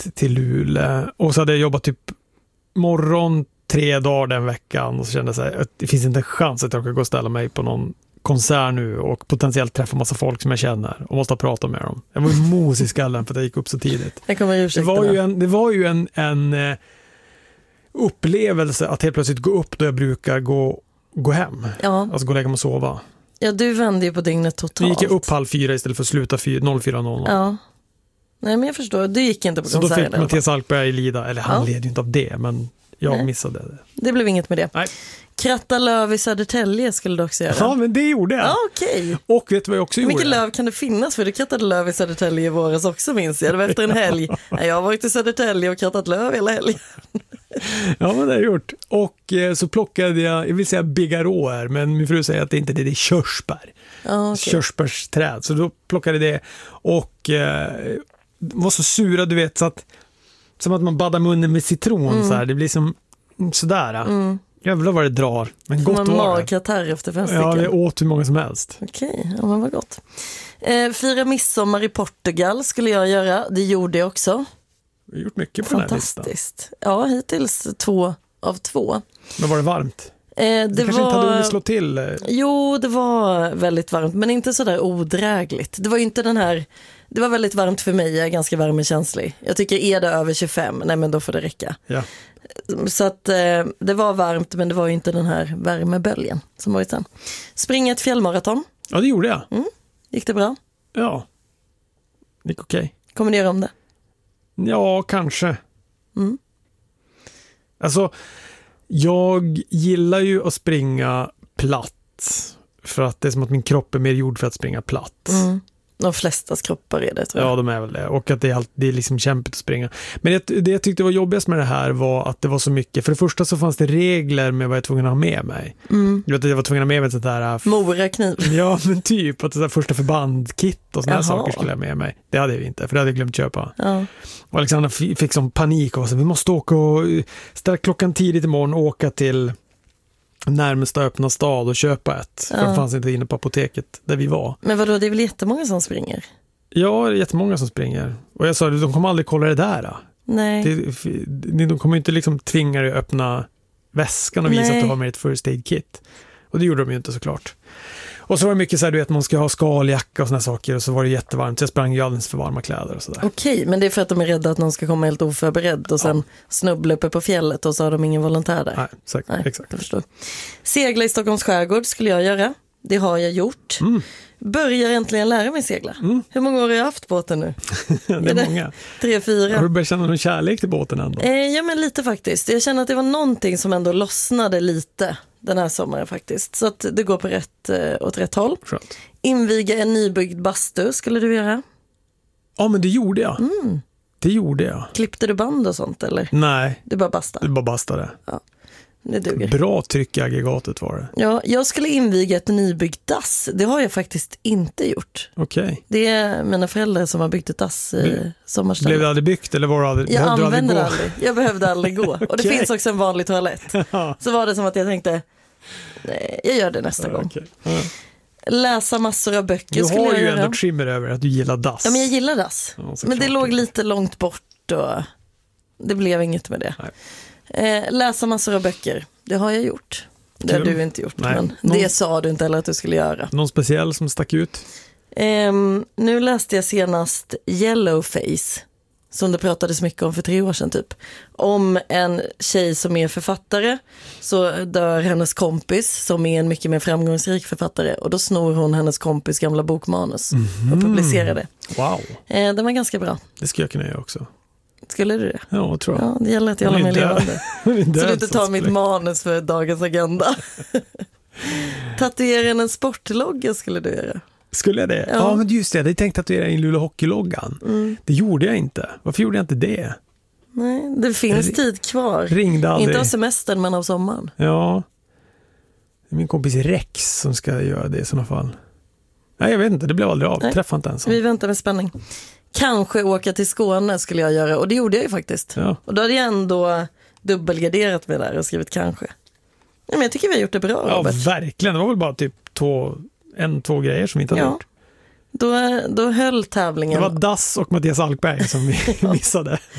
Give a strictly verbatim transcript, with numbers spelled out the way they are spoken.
hit till Luleå och så hade jag jobbat typ morgon tre dagar den veckan och så kände jag så här, att det finns inte en chans att jag kan gå och ställa mig på någon konsert nu och potentiellt träffa massa folk som jag känner och måste prata med dem. Jag var ju mos i skallen för att jag gick upp så tidigt. Jag kommer det var ju en, det var ju en, en uh, upplevelse att helt plötsligt gå upp då jag brukar gå, gå hem. Ja. Alltså gå och lägga mig och sova. Ja, du vände ju på dygnet totalt. Nu gick jag upp halv fyra istället för att sluta fyra noll. Ja. Nej, men jag förstår. Du gick inte på konserten. Så då fick Mattias Alkberg lida. Eller han ja. led ju inte av det, men jag Nej. missade det. Det blev inget med det. Nej. Kratta löv i Södertälje skulle du också göra. Ja, men det gjorde jag. Ja, okej. Och vet du vad jag också Hur gjorde? mycket löv kan det finnas? För du krattade löv i Södertälje i våras också, minns jag. Det var efter en helg. Jag har varit i Södertälje och krattat löv hela helgen. Ja, men det har jag gjort. Och eh, så plockade jag, jag vill säga bigarråer, men min fru säger att det inte är det, det är körsbär. Ja, okay. Körsbärsträd. Så då plockade jag det och eh, var så sura, du vet, så att som att man baddar munnen med citron mm. så här. Det blir som sådär. Mm. Jävlar vad det drar. Men gott var det. Man magkatarr efter fem stycken. Ja, det åt hur många som helst. Okej, ja, men vad gott. Eh, fira midsommar i Portugal skulle jag göra. Det gjorde jag också. Vi har gjort mycket på den här listan. Fantastiskt. Ja, hittills två av två. Men var det varmt? Eh, det du kanske var... inte hade hunnit slå till? Jo, det var väldigt varmt, men inte så där odrägligt. Det var ju inte den här... Det var väldigt varmt för mig, jag är ganska värmekänslig. Jag tycker är det över tjugofem, nej men då får det räcka. Ja. Så att eh, det var varmt, men det var ju inte den här värmeböljen som var sen. Springa ett fjällmaraton. Ja, det gjorde jag. Mm. Gick det bra? Ja. Det gick okej. Okay. Kommer du göra om det? Ja, kanske. Mm. Alltså, jag gillar ju att springa platt. För att det är som att min kropp är mer gjord för att springa platt. Mm. De flestas kroppar är det, tror jag. Ja, de är väl det. Och att det är, alltid, det är liksom kämpigt att springa. Men det, det jag tyckte var jobbigast med det här var att det var så mycket. För det första så fanns det regler med vad jag var tvungen att ha med mig. Mm. Jag, vet, jag var tvungen att ha med mig ett sånt där... Morakniv. Ja, men typ. Att det där första förbandkit och såna här saker skulle jag med mig. Det hade jag inte, för det hade jag glömt köpa. Ja. Och Alexandra f- fick som panik och sa, vi måste åka och ställa klockan tidigt imorgon och åka till närmsta öppna stad och köpa ett. Ja. För det fanns inte inne på apoteket där vi var. Men vadå, det är väl jättemånga som springer? Ja, det är jättemånga som springer. Och jag sa, de kommer aldrig kolla det där. Då. Nej. Det, de kommer inte liksom tvinga dig att öppna väskan och visa Nej. Att du har med ett first aid kit. Och det gjorde de ju inte såklart. Och så var det mycket så här, du vet, man ska ha skaljacka och såna saker, och så var det jättevarmt. Så jag sprang ju alldeles för varma kläder och sådär. Okej, men det är för att de är rädda att någon ska komma helt oförberedd och sen ja. snubbla uppe på fjället och så har de ingen volontär där. Nej, exakt. Nej, exakt. Jag förstår. Segla i Stockholms skärgård skulle jag göra. Det har jag gjort. Mm. Börjar äntligen lära mig segla. Mm. Hur många år har jag haft båten nu? det är, är det många. Tre, fyra. Har du börjat känna någon kärlek till båten ändå? Eh, ja, men lite faktiskt. Jag känner att det var någonting som ändå lossnade lite den här sommaren faktiskt. Så att det går på rätt, eh, åt rätt håll. Skönt. Inviga en nybyggd bastu skulle du göra? Ja, men det gjorde jag. Mm. Det gjorde jag. Klippte du band och sånt eller? Nej. Du bara bastade? Du bara bastade. Ja. Det duger. Bra tryck i aggregatet var det. Ja, jag skulle inviga ett nybyggt dass. Det har jag faktiskt inte gjort. Okej. Okay. Det är mina föräldrar som har byggt ett dass i sommarstället. Blev det aldrig byggt eller var det aldrig? Jag behövde använde det aldrig, aldrig. Jag behövde aldrig gå. Okay. Och det finns också en vanlig toalett. Så var det som att jag tänkte, nej, jag gör det nästa gång. Okay. Ja. Läsa massor av böcker du skulle jag göra. Du har ju ändå trimmer över att du gillar dass. Ja, men jag gillar dass. Ja, men det låg lite långt bort och det blev inget med det. Eh, läsa massor av böcker. Det har jag gjort. Det har du inte gjort, Nej. men Någon... det sa du inte heller att du skulle göra. Någon speciell som stack ut? Eh, nu läste jag senast Yellowface, som det pratades mycket om för tre år sedan typ. Om en tjej som är författare, så dör hennes kompis som är en mycket mer framgångsrik författare, och då snor hon hennes kompis gamla bokmanus mm-hmm. och publicerar det. Wow. Eh, den var ganska bra. Det skulle jag kunna göra också. Skulle du det? Ja, tror jag. Ja, det gäller att jag håller mig levande. Så du inte tar mitt manus för dagens agenda. Tatuera en sportlogga skulle du göra. Skulle jag det? Ja, ja men just det. Jag hade tänkt tatuera in Luleå Hockeyloggan. Mm. Det gjorde jag inte. Varför gjorde jag inte det? Nej, det finns R- tid kvar. Ringde aldrig. Inte av semestern, men av sommaren. Ja. Det är min kompis Rex som ska göra det i sådana fall. Nej, jag vet inte. Det blev aldrig av. Nej. Träffade inte ens. Vi väntar med spänning. Kanske åka till Skåne skulle jag göra. Och det gjorde jag ju faktiskt. Ja. Och då hade jag ändå dubbelgarderat mig där och skrivit kanske. Ja, men jag tycker vi har gjort det bra, ja, Robert. Verkligen. Det var väl bara typ två, en, två grejer som vi inte hade ja. gjort. Då, då höll tävlingen. Det var Dass och Mattias Alkberg som vi missade.